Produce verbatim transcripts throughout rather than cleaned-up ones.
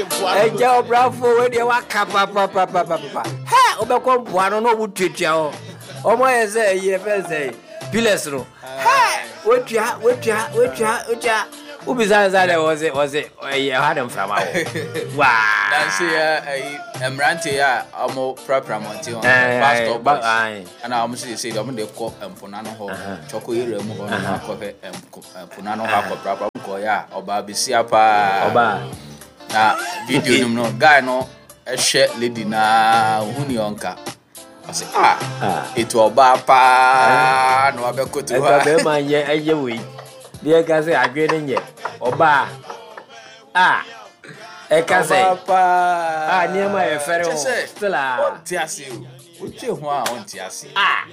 Eja bravo we dey wa kapa pa pa pa pa pa. Ha obekọ mpoano no wutwetwa o. Omo ye say ye fe say piles no. Ha wetua wetua wetua wetua ubisa nzale woze woze ye hadem frama wo. Wa. Danse ya emrante ya omo prapra monti on pastor boss. Ana omo say say omo dey ko empona no ho. Choko yere mu ho na ko he empona no ha ko prapra ko ya oba bisia pa. Oba. Na video no no guy no e hwe lady na huni onka. I say ah it oba pa no abekoto ha. E ba ma ye aye we. Dia ka say adwene nye oba ah e ka say ah niema e fere ho still ah ti ase o ti ho a on ti ase ah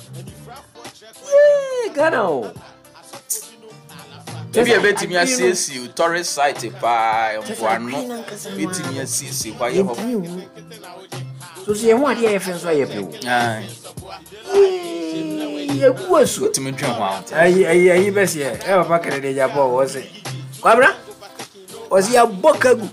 eh gana o Maybe a bit me assess you tourist site pa mpoano bit me assess kwa ye ho so se ho ade e fen so ye pe o ah ye kuasu ti me twen ho a ai ai ai be se e papa kere de jabo wo se kwabra o se ya bokagu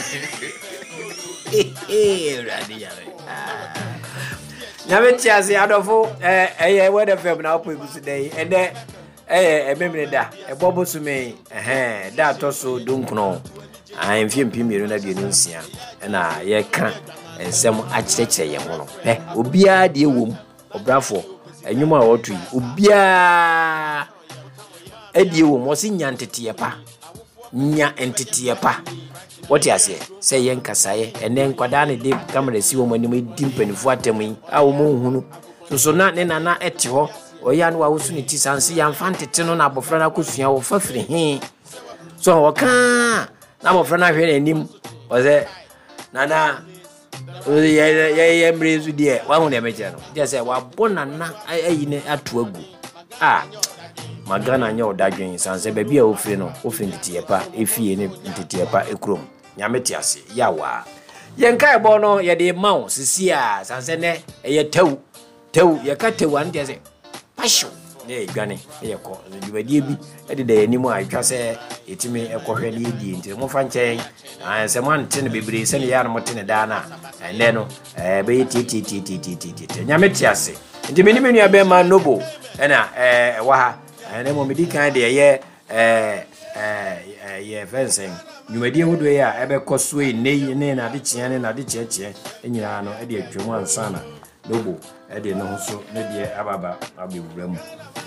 eh radi ya nyame tia se adofo eh eh we de fem na opo igusu dey e de eh ememre da e bobo sume eh da toso dunkuno an fiem pimiru na bienu nsia na ye ka ensem akyekye ye ho no eh obia de ewom obrafo enwuma wotu obia edi ewom wo si nya ntete pa nya ntete pa woti ase se ye nkasaye ene nkwada ne de camera si wo manim edi mpanifo atem a wo mo hunu so so na ne nana eti ho oya no wa wusu ne ti sanse ya mfa ntete no na abofra na kosua wo fafiri he so wo ka na abofra na hwe n'anim wo se nana ye ye ye mrezu de wa hu ne meje no je se wa bonana ayi ne atu agu ah magana nya odadwen sanse ba bia ofiri no ofiri ntete pa efie ne ntete pa ekrom nyame ti ase yawa ye nka ebo no ye de mawo sisi a sanse ne ye tew tew ye ka tew an de se passion ne gane ye ko dibadie bi e de de animu a twa se etimi ekohwe ne di nti mo fa nchen an se mo ante ne bebre se ne ya no mote ne da na ene no eh be ti ti ti ti ti ti nyame ti ase nti meni menu abe ma nobo ena eh wa ha ene mo medi kan de ye eh eh ye fencing nyumadi hodo ya ebe koswe ne ne na de chia ne na de chia chia enyina no e de atwemu ansana nobo e de no so ne de ababa abewura mu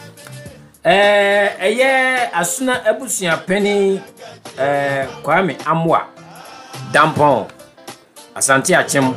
eh eye asuna abusua pani eh Kwame Amwa Dampon Asante Achem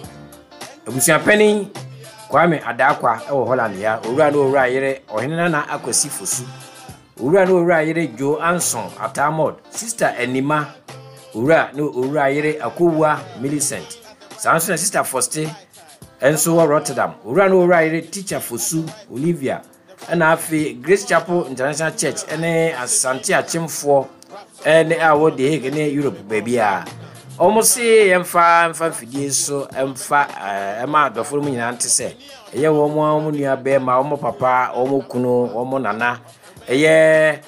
abusua pani Kwame Adakwa e wo Holland ya owura no owura yere ohene na akwasi fosu owura no owura yere Jo Anson Atamod sister Enima owura no owura yere Akowa Millicent sanso sister Foste enso Rotterdam owura no owura yere teacher fosu Olivia na afi Grace Chapel International Church ene Asante Achemfo ene awo de Hague ne Europe baby a almost emfa emfa fidie so emfa ema dofo mu nyina nte se eye wo mo mo nua be ma wo papa wo mo kunu wo mo nana eye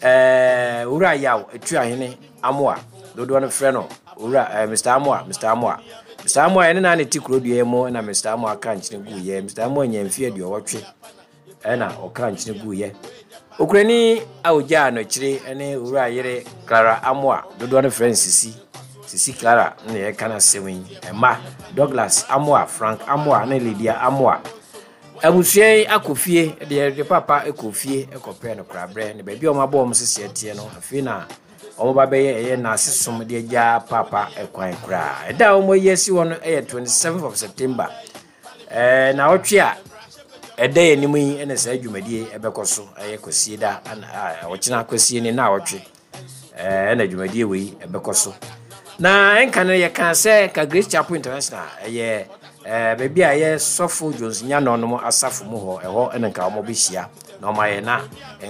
eh ura yaw etu ahene Amoa dodo no frɛ no ura Mister Amoa Mister Amoa Mister Amoa ene na ne tikro due mo na Mister Amoa ka nkyene gu ye Mister Amoa nyamfie due wotwe ena oka nkyene gu ye okurani awja no kire ene ura yere Clara Amoa dodo no frɛ Sisi Sisi Clara ne kana sewen Emma Douglas Amoa Frank Amoa na Lydia Amoa abusue akofie de de papa ekofie ekope no krabre ne ba bi o mabo o msese tie no afi na o ba be ye na asesom de ja papa ekwan kra eda o mo yesi won e twenty-seventh of September eh na otwe a eda ye nimu yi ene sa adwumadie ebekoso eye kosie da a o kina kosie ni na otwe eh na adwumadie we ebekoso na enka ne ye kan se ka Grace Chapel International eye eh baby aye sofo Jones nya no no asafo mu ho eho ene nka mo behia na ma ye na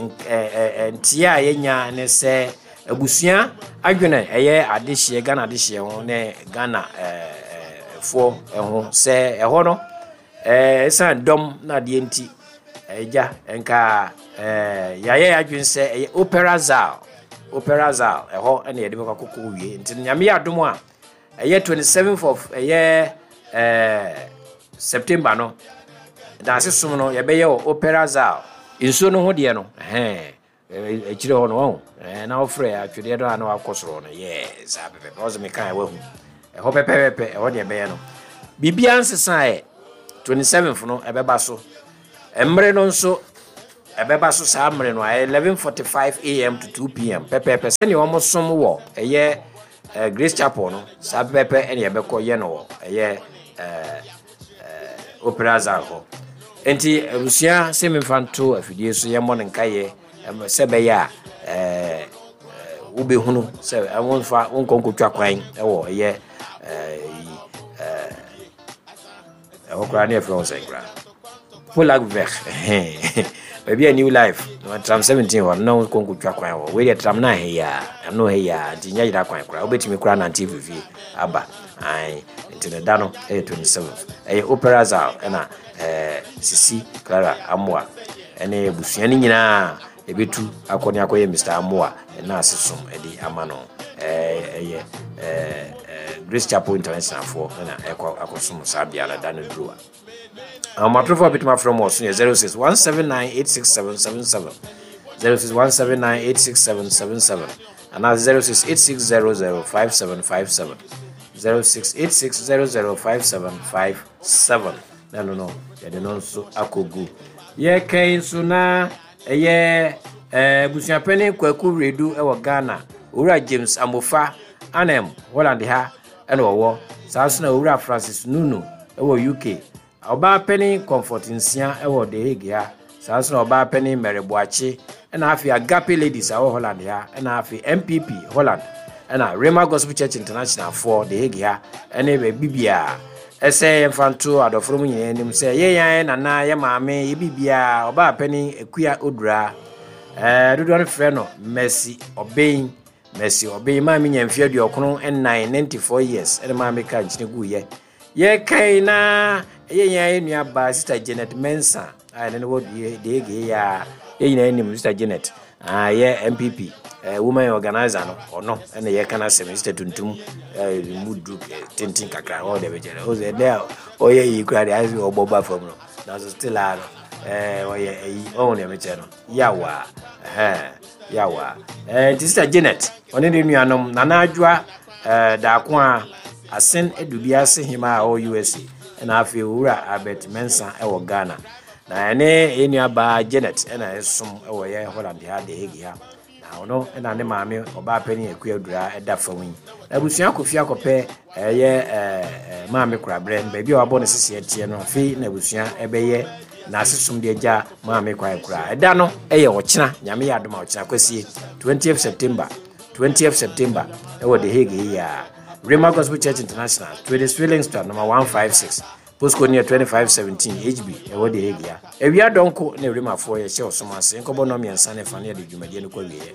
eh ntia ye nya ne se abusua adwene eye adehie Ghana adehie ho ne Ghana eh fo eho se eho no eh san dom na de enti eja enka eh yaye adwen se eye Opera Zal Opera Zal eho ene ye de bakoko wie enti nyame adom a ɛyɛ twenty-seventh of ɛyɛ eh September no da asesom no yɛbɛyɛ Opera Zal nsuo no ho de no eh ɛkyire hɔ no wɔn eh na ofre atwede do ana wakɔsoro no yes apepe ɔzo me kan wahu ɛhɔ pepepe ɛhɔ de ɛbɛyɛ no bibia nsesa twenty-seventh no ɛbɛba so emre no nso ɛbɛba so saa mre no eleven forty-five a m to two p m pepepe sɛ ne wɔn som wɔ ɛyɛ Grace Chapel no saa pepe ɛne ɛbɛkɔ yɛ no ɛyɛ eh Opera Zal ho enti abusua se memfanto afidie so yɛ mɔ ne nkaye sɛ bɛyɛ a eh wobɛhunu sɛ wonfa wonkɔnkɔtwa kwan ɛwɔ ɛyɛ eh ɛwɔ kra ne afro sɛ kra Polak Vech baby a new life no tram seventeen or no wonkɔnkɔtwa kwan wɔ we dey tram na he ya no he ya nti nya yira kwan kra wobɛtimi kra na T V aba ai nti ne da no ɛyɛ twenty-seventh ɛyɛ Opera Zal ɛna eh Sisi Clara Amoa ɛne abusua ne nyinaa ebetu akɔne akɔyɛ Mister Amoa ɛna asesom ɛdi amano eh ɛyɛ eh Grace Chapel International for ɛna ɛkɔ akɔsom sabia la dan druwa amatrofo bituma from us zero six one seven nine eight six seven seven seven zero six one seven nine eight six seven seven seven and zero six eight six zero zero five seven five seven zero six eight six zero zero five seven five seven no no no ya de non so akogu ye kan so na eye eh busuapene kwaku redu e wo Ghana owura James Amofa anem Holland ha ene wo saa so na owura Francis Nunu e wo U K oba penny Comfort nsia e wo The Hague ha saa so na oba penny Mereboachi ena afi Agape Ladies a wo Holland ha ena afi M P P Holland ena Rema Gospel Church International for The Hague ha ene be bibia ese yemfanto adoforo mu nyene nim se ye yan na na ye maame ye bibia oba penny ekua odura eh dodo no frɛ no Mercy Obein Mercy Obein maame nyamfia duokono en nine ninety-four years ene maame ka nchine gu ye ye kai na ye yan nua ba Sister Janet Mensah ai ne wo The Hague ya ye nyina nim Sister Janet ah ye M P P eh woman organizer no ono ene ye kana semester tuntum eh mudu tintin kakra ho de bejere o ze there o ye yi kra de azi oboba from no na so still are eh o ye yi o ne meche no yawa eh yawa eh Sister Janet one de nuanom nana adwa eh da ko a asen edubia se hima o U S A na afi wura Albert Mensah e wo Ghana na ene enua ba Janet ena esum e wo ye Holland ha The Hague ha ono na ne maame oba pani akuadura eda fawin abusua kofia kopɛ ɛyɛ eh maame kurabre baabi a wabɔ ne sisi etie no afi na abusua ɛbɛyɛ na asesum de agya maame kwan kura ɛda no ɛyɛ wɔkyena nyame yɛ adoma wɔkyena kwasie twentieth September twentieth September ɛwɔ The Hague ya Rema Gospel Church International twenty Swillingstone number one five six postcode near twenty-five seventeen H B ewo The Hague ya ewia donko na Rema fo ye hye osomase nkobo no miensa ne fa ne de dwumade ne kwawie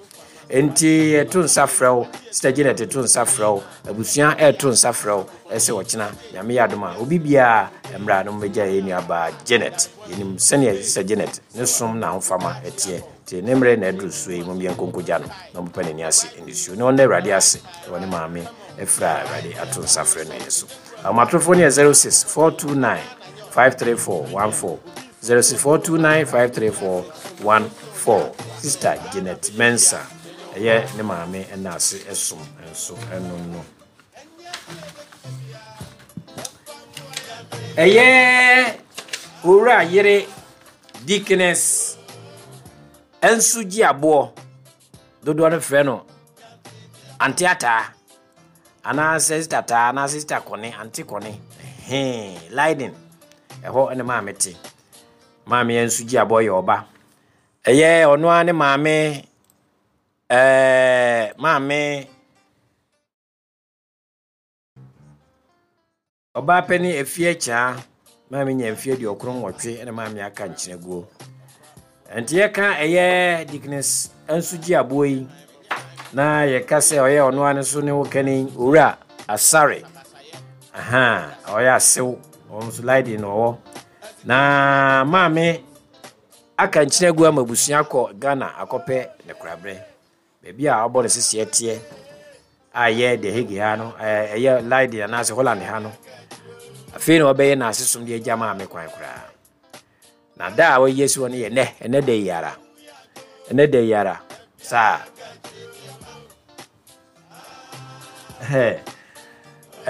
enti eto nsafrɛw Sister Janet eto nsafrɛw abusua eto nsafrɛw ese wɔkyena nyame yadoma obi bia emra no megya ye ni aba Janet yenim sene Sister Janet ne som na mfama etie te ne mre na adru so yi mom yenkonkogya no na mpa ne ni ase endisuo ne on na awurade ase woni maame efra awurade ato nsafrɛ no yeso amatrofoni zero six four two nine five three four one four zero six four two nine five three four one four Sister Janet Mensah eye ne maame na ase esom enso eno no eye owura yere Deaconess ensu gi abo dodo no frɛ no antiata ana sister ta ana sister kone anti kone he Leiden eho ene maame te maame ensu gi abo ye oba eye ono ane maame eh maame oba pani efie cha maame nya efie di okron wotwe ene maame aka nkyinaguo enti ye ka eye Deaconess ensu gi abo yi na ye kase oye ono ane so ne wokani owura Asare aha oye asew on so Leiden no na maame aka nkyinaguo amabusua akọ Ghana akọpẹ ne kurabre bebi a obo ne sisi etie aye de hegi ha no eh eye Lydia na se Holland ha no afi no be na asesum de jama me kwan kura na da wo Yesu no ye ne ene de yara ene de yara sa eh